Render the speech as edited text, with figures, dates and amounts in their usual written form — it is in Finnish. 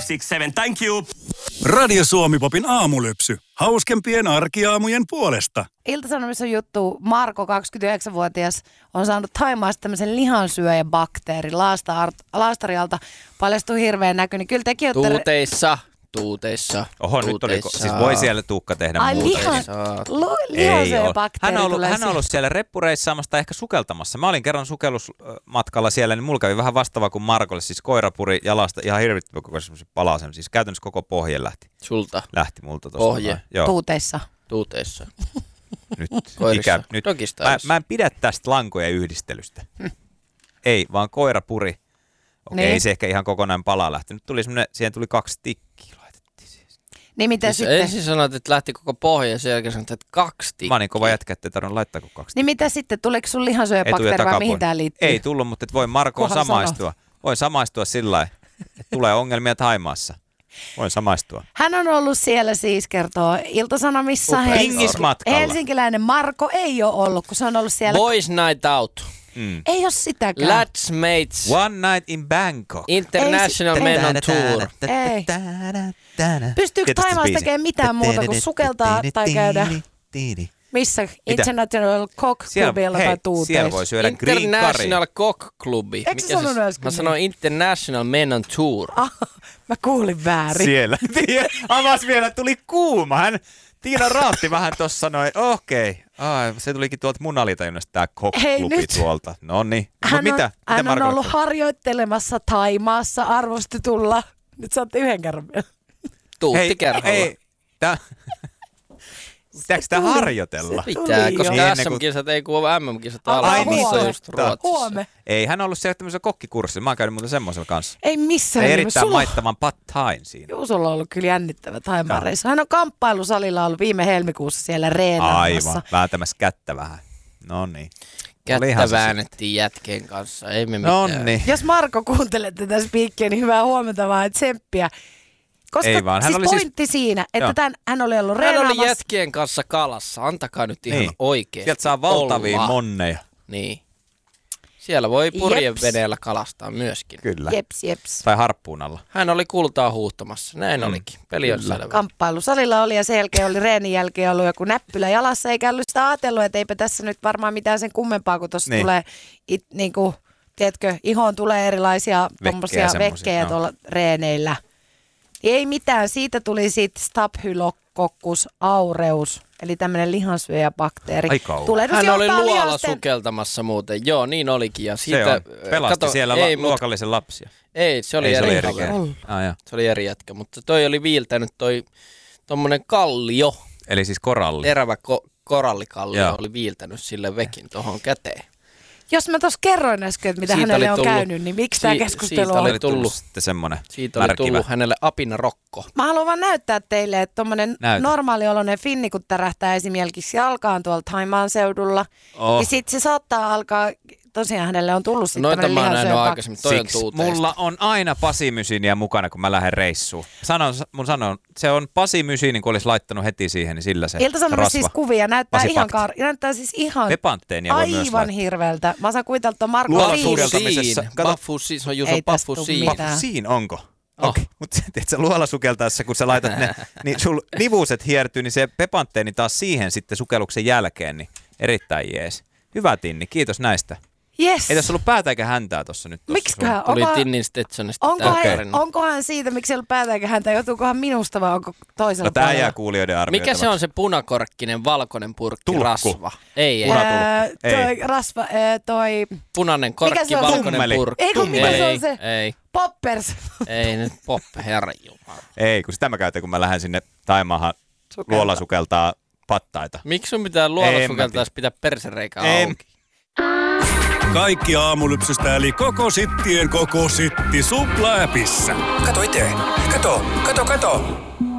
567. Thank you. Radio Suomi-popin aamulypsy. Hauskempien arkiaamujen puolesta. Ilta-Sanomissa on juttu, Marko, 29-vuotias, on saanut Thaimaasta tämmöisen lihansyöjäbakteerin laastarialta. Paljastui hirveän näkö, niin kyllä tekin olette... Tuuteissa. Oho, nyt oli, siis voi siellä Tuukka tehdä muuta. Lihansyöjäbakteeri Hän on ollut siellä reppureissaamassa tai ehkä sukeltamassa. Mä olin kerran sukellusmatkalla siellä, niin mulla kävi vähän vastaava kuin Markolle. Siis koirapuri jalasta ihan hirvittävä koko semmoisen palasen. Siis käytännössä koko pohje lähti. Sulta? Lähti multa tuossa. Pohje? Joo. Tuuteissa. Nyt. Mä en pidä tästä lankojen yhdistelystä. Ei, vaan koirapuri. Okei, ei se ehkä ihan kokonaan palaa lähtenyt. Siihen tuli 2 tikkiä laitettiin siis. Niin mitä sitten? Ensin sanoit, että lähti koko pohja ja sen jälkeen sanoit, että 2 tikkiä. Mä oon niin kova jätkä, ettei tarvinnut laittaa kuin 2 tikkiä. Niin mitä sitten? Tuleeko sun lihansyöjäbakteeri vai mihin tää liittyy? Ei tullut, mutta voi Markoon samaistua. Voin samaistua sillä lailla, että tulee ongelmia Thaimaassa. Voin samaistua. Hän on ollut siellä siis, kertoo Ilta-Sanomissa. Helsinkiläinen Marko ei ole ollut, kun se on ollut siellä. Boys Night Out. Ei ole sitäkään. Lads Mates. One Night in Bangkok. International Men on Tour. Ei. Pystyykö Thaimaassa tekemään mitään muuta kuin sukeltaa tai käydä? Missä? International Cock Clubilla tai Tuuteissa? Siellä voi syödä green curry. International Cock Clubi. Eikö sä sanonut äsken? Mä sanoin International Men on Tour. Mä kuulin väärin. Siellä. Avas vielä, tuli kuuma. Tiina raatti vähän tuossa sanoi, okei. Se tulikin tuolta mun alitajunnasta tää Cock-klubi tuolta. Noniin. Mitä Hän on ollut harjoittelemassa Thaimaassa arvostetulla. Nyt saatte yhden kerran vielä. Tuutti kerralla. Ei. Pitääkö sitä harjoitella? Pitää, koska SM-kisat ei kuulu MM-kisat alkamassa just Ruotsissa. Ei, hän on ollut siellä tämmöisellä kokkikurssilla. Mä oon käynyt muuten semmoisella kanssa. Ei missään. Se erittäin maittavan pad thain siinä. Joo, sulla on ollut kyllä jännittävä Thaimaan-reissu. Hän on kamppailusalilla ollut viime helmikuussa siellä reenaamassa. Aivan, vääntämässä kättä vähän. Noniin. Kättä väännettiin jätkeen kanssa, ei me mitään. Noniin. Jos Marko kuuntelet tätä spiikkiä, niin hyvää huomenta vaan, tsemppiä. Koska ei vaan. Hän siis oli pointti siinä, että hän oli ollut reenaamassa. Hän oli jätkien kanssa kalassa, antakaa nyt ihan oikein. Sieltä saa valtavia monneja. Niin. Siellä voi purjeveneellä kalastaa myöskin. Kyllä. Jeps. Tai harppuunalla. Hän oli kultaa huuhtamassa, näin olikin. Peli on selvä. Kamppailusalilla oli ja sen jälkeen oli reenin jälkeen ollut joku näppylä jalassa, eikä ollut sitä ajatellut, että eipä tässä nyt varmaan mitään sen kummempaa, kun tuossa tulee, niinku, tiedätkö, ihoon tulee erilaisia tommosia vekkejä tuolla reeneillä. Ei mitään, siitä tuli sitten Staphylococcus aureus, eli tämmöinen lihansyöjäbakteeri. Hän oli luola sukeltamassa muuten, joo niin olikin. Ja siitä, pelasti siellä luokallisen lapsia. Ei, se oli eri jätkä. Se oli eri jätkä, mutta toi oli viiltänyt tommonen kallio. Eli siis koralli. Terävä korallikallio oli viiltänyt sille vekin tohon käteen. Jos mä tuossa kerroin äsken, että mitä siitä hänelle on käynyt, niin miksi tämä keskustelu on? Siitä oli tullut sitten semmoinen siitä oli tullut hänelle apinarokko. Mä haluan vaan näyttää teille, että tommonen normaalioloinen finni, kun tärähtää esimerkiksi jalkaan tuolla Thaimaan seudulla, niin sit se saattaa alkaa, tosiaan hänelle on tullut sitten tämmöinen lihansyöjä. Siksi mulla on aina pasimysiiniä mukana, kun mä lähden reissuun. Sanon, se on pasimysiini, kun olisi laittanut heti siihen, niin sillä se Ilta-Sanomissa siis kuvia, näyttää siis ihan Pepantteenia voi myös aivan hirveältä. Mä saan kuvitella, että on Marko Baffusiin, se on Juuso Baffusiin. Baffusiin onko? Okei, mutta tiedätkö, luolasukeltaessa, kun sä laitat ne, niin sul nivuuset hiertyy, niin se pepantteeni taas siihen sitten sukelluksen jälkeen, niin erittäin jees. Hyvä Tinni, kiitos näistä. Yes. Ei tässä ollut päätä eikä häntää tuossa nyt. Miksiköhän? Tuli Tinnin Stetsonista. Onkohan siitä, miksi ei ollut päätä eikä häntää? Joutuukohan minusta vai onko toisella no, tämä jää kuulijoiden arvioitavaksi. Mikä se on se punakorkkinen, valkoinen purkki? Tulkku. Rasva. Ei. Toi rasva, toi... Punainen korkki, valkoinen purkki. Ei kun mikä se on se? Ei. Poppers. Ei nyt poppe, herranjumala. Ei, kun sitä mä käytän, kun mä lähden sinne Taimaahan luolasukeltaa pattaita. Miksi sun pitää luolasukeltaa, jos pitää persereikä auki? Kaikki aamulypsystä eli koko sittien koko sitti Supla-appissa. Kato itse. Kato.